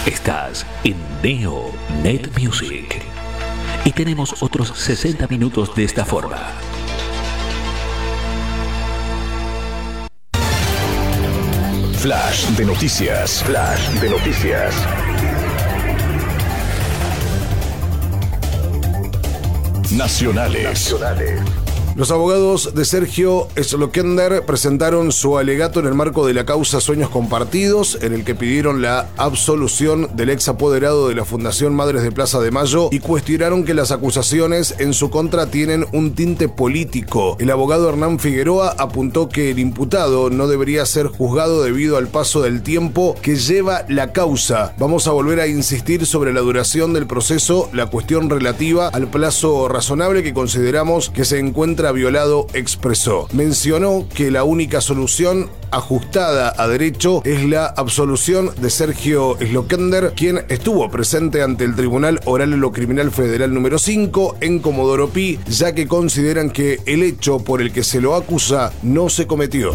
Estás en Neo Net Music y tenemos otros 60 minutos de esta forma. Flash de noticias. Flash de noticias. Nacionales. Los abogados de Sergio Slokender presentaron su alegato en el marco de la causa Sueños Compartidos, en el que pidieron la absolución del ex apoderado de la Fundación Madres de Plaza de Mayo y cuestionaron que las acusaciones en su contra tienen un tinte político. El abogado Hernán Figueroa apuntó que el imputado no debería ser juzgado debido al paso del tiempo que lleva la causa. Vamos a volver a insistir sobre la duración del proceso, la cuestión relativa al plazo razonable que consideramos que se encuentra violado, expresó. Mencionó que la única solución ajustada a derecho es la absolución de Sergio Slokender, quien estuvo presente ante el Tribunal Oral en lo Criminal Federal número 5 en Comodoro Pi, ya que consideran que el hecho por el que se lo acusa no se cometió.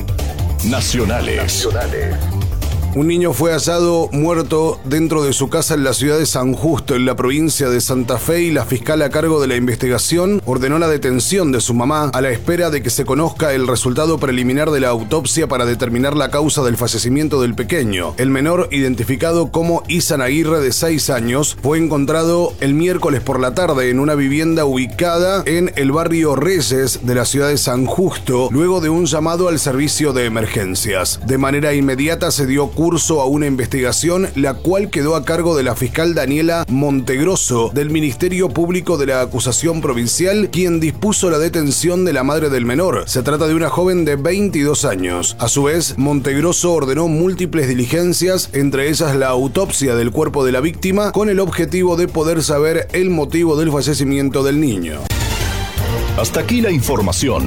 Nacionales. Un niño fue hallado muerto dentro de su casa en la ciudad de San Justo, en la provincia de Santa Fe, y la fiscal a cargo de la investigación ordenó la detención de su mamá a la espera de que se conozca el resultado preliminar de la autopsia para determinar la causa del fallecimiento del pequeño. El menor, identificado como Isan Aguirre, de 6 años, fue encontrado el miércoles por la tarde en una vivienda ubicada en el barrio Reyes de la ciudad de San Justo, luego de un llamado al servicio de emergencias. De manera inmediata se dio curso a una investigación, la cual quedó a cargo de la fiscal Daniela Montegroso del Ministerio Público de la Acusación Provincial, quien dispuso la detención de la madre del menor. Se trata de una joven de 22 años. A su vez, Montegroso ordenó múltiples diligencias, entre ellas la autopsia del cuerpo de la víctima, con el objetivo de poder saber el motivo del fallecimiento del niño. Hasta aquí la información.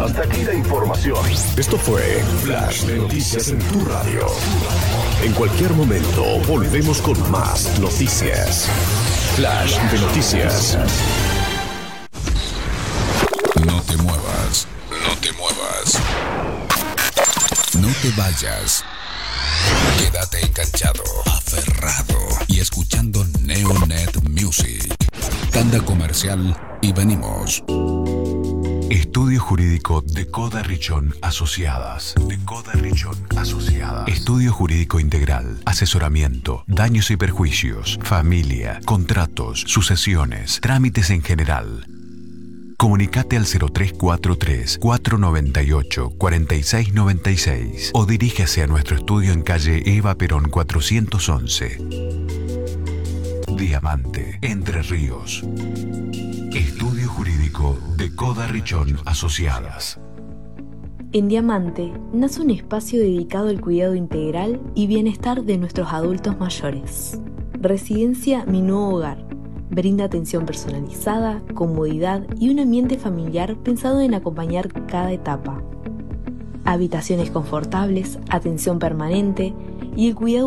Esto fue Flash de Noticias en tu radio. En cualquier momento volvemos con más noticias. Flash de Noticias. No te muevas. No te vayas. Quédate enganchado, aferrado y escuchando Neonet Music. Tanda comercial y venimos. Estudio Jurídico de Coda Richón Asociadas. Estudio Jurídico Integral, asesoramiento, daños y perjuicios, familia, contratos, sucesiones, trámites en general. Comunicate al 0343-498-4696 o dirígase a nuestro estudio en calle Eva Perón 411. Diamante, Entre Ríos. Estudio Jurídico de Coda Richón Asociadas. En Diamante nace un espacio dedicado al cuidado integral y bienestar de nuestros adultos mayores. Residencia Mi Nuevo Hogar. Brinda atención personalizada, comodidad y un ambiente familiar pensado en acompañar cada etapa. Habitaciones confortables, atención permanente y el cuidado